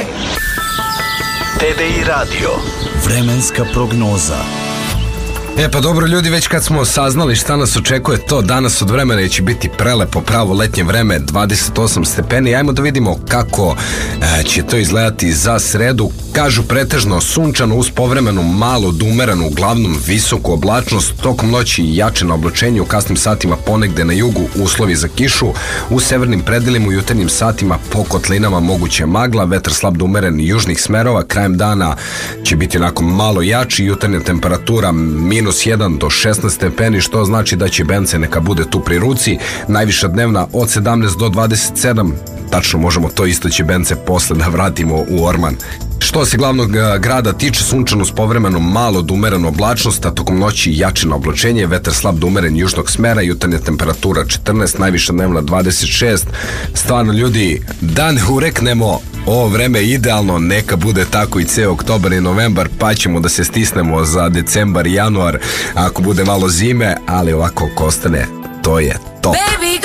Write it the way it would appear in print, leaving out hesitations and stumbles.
TDI Radio. Vremenska prognoza. Pa dobro ljudi, već kad smo saznali šta nas očekuje, to danas od vremena će biti prelepo pravo letnje vreme, 28 stepeni. Ajmo da vidimo kako će to izgledati za sredu. Kažu pretežno sunčano uz povremenu malo dumeranu, uglavnom visoku oblačnost, tokom noći jače na oblačenje, u kasnim satima ponegde na jugu uslovi za kišu, u severnim predelima u jutarnjim satima po kotlinama moguće magla, vetar slab da umeren južnih smerova, krajem dana će biti onako malo jači, jutarnja temperatura -1 do 16 stepeni, što znači da će Bence neka bude tu pri ruci, najviša dnevna od 17 do 27, tačno možemo to isto će Bence posle da vratimo u Orman. Što se glavnog grada tiče, sunčano s povremeno malo da umerenu oblačnost, a tokom noći jače na oblačenje, vetar slab da umeren južnog smera, jutarnja temperatura 14, najviša dnevna 26. Stvarno ljudi, da ne ureknemo, ovo vreme je idealno, neka bude tako i ceo oktobar i novembar, pa ćemo da se stisnemo za decembar i januar ako bude malo zime, ali ovako ako ostane, to je top.